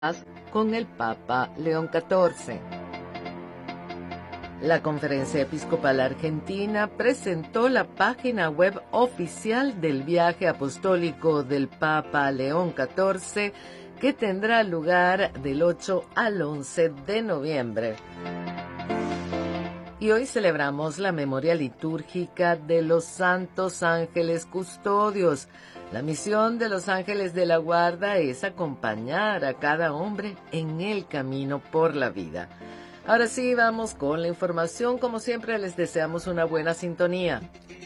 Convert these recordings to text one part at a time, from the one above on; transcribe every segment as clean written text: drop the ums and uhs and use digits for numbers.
con el Papa León XIV. La Conferencia Episcopal Argentina presentó la página web oficial del viaje apostólico del Papa León XIV, que tendrá lugar del 8 al 11 de noviembre. Y hoy celebramos la memoria litúrgica de los santos ángeles custodios. La misión de los ángeles de la guarda es acompañar a cada hombre en el camino por la vida. Ahora sí, vamos con la información. Como siempre, les deseamos una buena sintonía.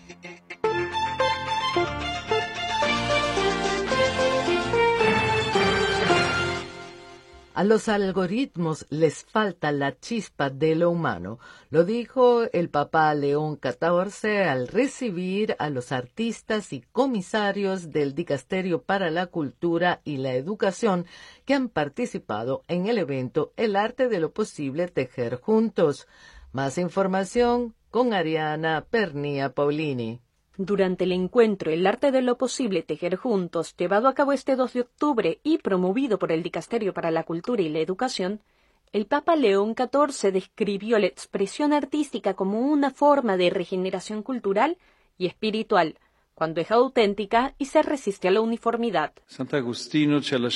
A los algoritmos les falta la chispa de lo humano, lo dijo el Papa León XIV al recibir a los artistas y comisarios del Dicasterio para la Cultura y la Educación que han participado en el evento El arte de lo posible tejer juntos. Más información con Ariana Pernía Paulini. Durante el encuentro El arte de lo posible tejer juntos, llevado a cabo este 2 de octubre y promovido por el Dicasterio para la Cultura y la Educación, el Papa León XIV describió la expresión artística como una forma de regeneración cultural y espiritual, cuando es auténtica y se resiste a la uniformidad. San Agustín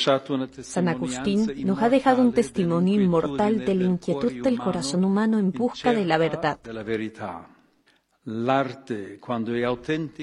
nos ha dejado un testimonio inmortal de la inquietud del corazón humano en busca de la verdad. El arte, cuando es auténtico,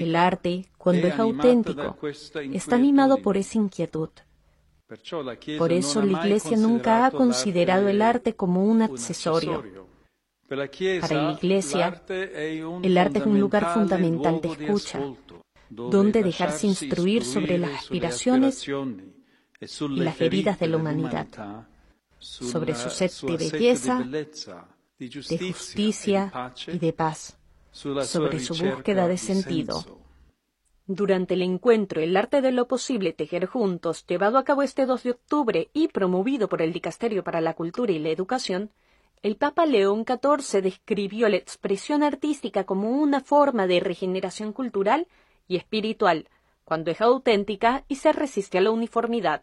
está animado por esa inquietud. Por eso la Iglesia nunca ha considerado el arte como un accesorio. Para la Iglesia, el arte es un lugar fundamental de escucha, donde dejarse instruir sobre las aspiraciones y las heridas de la humanidad, sobre su sed de belleza, de justicia y de paz, sobre su búsqueda de sentido. Durante el encuentro El arte de lo posible tejer juntos, llevado a cabo este 2 de octubre y promovido por el Dicasterio para la Cultura y la Educación, el Papa León XIV describió la expresión artística como una forma de regeneración cultural y espiritual, cuando es auténtica y se resiste a la uniformidad.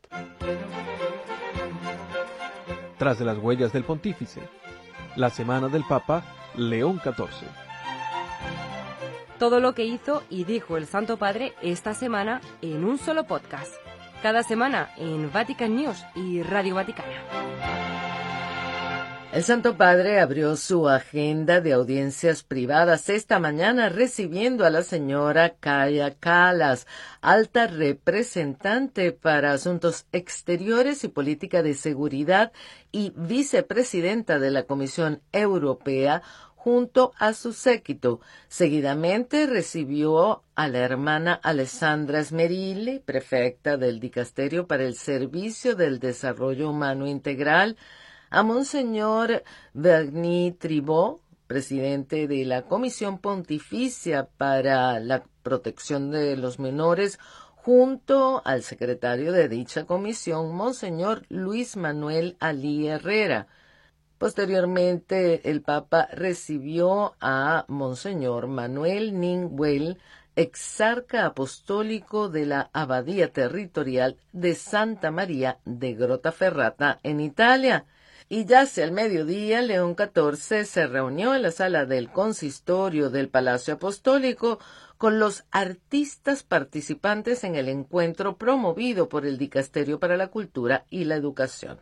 Tras de las huellas del Pontífice, la semana del Papa León XIV. Todo lo que hizo y dijo el Santo Padre esta semana en un solo podcast. Cada semana en Vatican News y Radio Vaticana. El Santo Padre abrió su agenda de audiencias privadas esta mañana recibiendo a la señora Kaja Kallas, alta representante para Asuntos Exteriores y Política de Seguridad y vicepresidenta de la Comisión Europea, junto a su séquito. Seguidamente recibió a la hermana Alessandra Smerilli, prefecta del Dicasterio para el Servicio del Desarrollo Humano Integral, a Monseñor Bernie Tribot, presidente de la Comisión Pontificia para la Protección de los Menores, junto al secretario de dicha comisión, Monseñor Luis Manuel Alí Herrera. Posteriormente, el Papa recibió a Monseñor Manuel Ningüel, exarca apostólico de la Abadía Territorial de Santa María de Grottaferrata, en Italia. Y ya hacia el mediodía, León XIV se reunió en la sala del consistorio del Palacio Apostólico con los artistas participantes en el encuentro promovido por el Dicasterio para la Cultura y la Educación.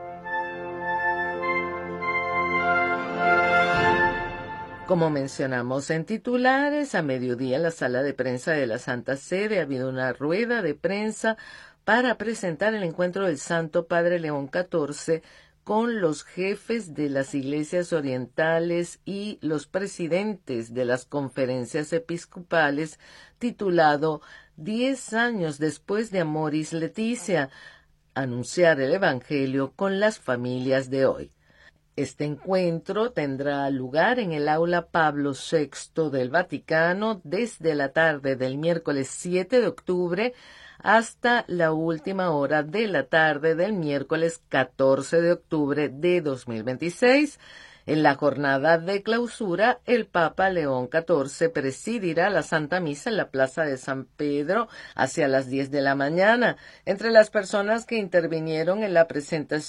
Como mencionamos en titulares, a mediodía en la sala de prensa de la Santa Sede ha habido una rueda de prensa para presentar el encuentro del Santo Padre León XIV con los jefes de las iglesias orientales y los presidentes de las conferencias episcopales, titulado 10 años después de Amoris Laetitia, anunciar el Evangelio con las familias de hoy. Este encuentro tendrá lugar en el aula Pablo VI del Vaticano desde la tarde del miércoles 7 de octubre hasta la última hora de la tarde del miércoles 14 de octubre de 2026 En la jornada de clausura, el Papa León XIV presidirá la Santa Misa en la Plaza de San Pedro hacia las 10 de la mañana. Entre las personas que intervinieron en la presentación